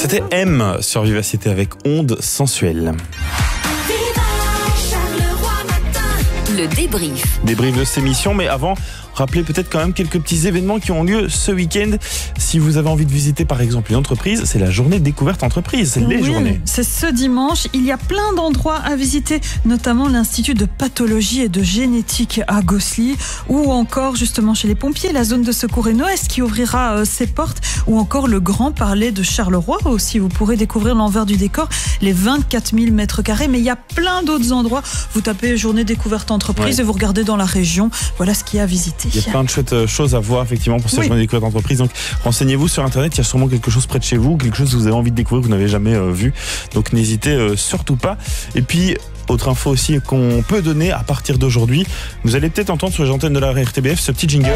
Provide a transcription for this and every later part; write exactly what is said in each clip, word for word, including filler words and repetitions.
C'était M sur Vivacité avec Onde Sensuelle. Le débrief. Débrief de cette émission, mais avant, rappelez peut-être quand même quelques petits événements qui ont lieu ce week-end. Si vous avez envie de visiter par exemple une entreprise, c'est la journée découverte entreprise, c'est les oui, journées. C'est ce dimanche, il y a plein d'endroits à visiter, notamment l'Institut de pathologie et de génétique à Gosselies, ou encore justement chez les pompiers, la zone de secours et Noès qui ouvrira euh, ses portes, ou encore le Grand Palais de Charleroi aussi. Vous pourrez découvrir l'envers du décor, les vingt-quatre mille mètres carrés, mais il y a plein d'autres endroits. Vous tapez journée découverte entreprise ouais. et vous regardez dans la région, voilà ce qu'il y a à visiter. Il y a plein de chouettes choses à voir effectivement pour cette oui. journée découverte d'entreprise. Donc renseignez-vous sur internet, il y a sûrement quelque chose près de chez vous, quelque chose que vous avez envie de découvrir que vous n'avez jamais euh, vu. Donc n'hésitez euh, surtout pas. Et puis autre info aussi qu'on peut donner à partir d'aujourd'hui, vous allez peut-être entendre sur les antennes de la R T B F ce petit jingle.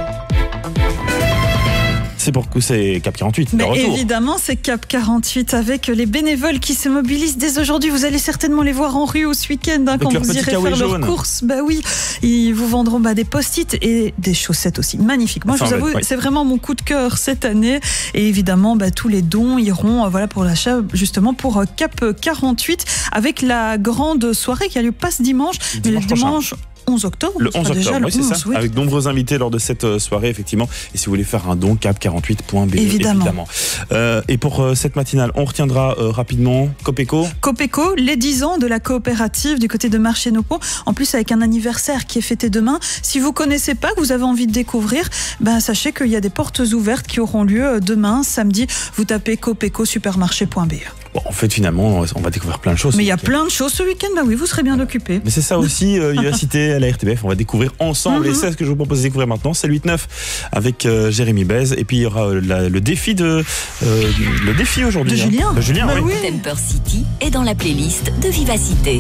C'est pour que c'est Cap quarante-huit. Mais évidemment, c'est Cap quarante-huit avec les bénévoles qui se mobilisent dès aujourd'hui. Vous allez certainement les voir en rue ou ce week-end hein, quand vous irez faire leurs courses. Bah oui, ils vous vendront bah, des post-it et des chaussettes aussi. Magnifique. Moi, enfin, je vous avoue, ouais. c'est vraiment mon coup de cœur cette année. Et évidemment, bah, tous les dons iront euh, voilà, pour l'achat justement pour euh, Cap quarante-huit avec la grande soirée qui a lieu pas ce dimanche, dimanche mais le dimanche onze octobre. Le onze octobre, déjà, oui, c'est onze, ça. Oui. Avec de nombreux invités lors de cette soirée, effectivement. Et si vous voulez faire un don, cap quarante-huit point b e, évidemment. évidemment. Euh, et pour euh, cette matinale, on retiendra euh, rapidement Copeco. Copeco, les dix ans de la coopérative du côté de Marché-Nopo. En plus, avec un anniversaire qui est fêté demain. Si vous connaissez pas, que vous avez envie de découvrir, ben, sachez qu'il y a des portes ouvertes qui auront lieu demain, samedi. Vous tapez copeco supermarché point b e. Bon, en fait, finalement, on va découvrir plein de choses. Mais il y a plein de choses ce week-end. Bah oui, vous serez bien occupés. Mais c'est ça aussi, euh, Vivacité à la R T B F. On va découvrir ensemble. Mm-hmm. Et c'est ce que je vous propose de découvrir maintenant. C'est le huit neuf avec euh, Jérémy Bez. Et puis, il y aura euh, la, le défi de, euh, le défi aujourd'hui. De hein. Julien. De Julien, bah oui. Temper City est dans la playlist de Vivacité.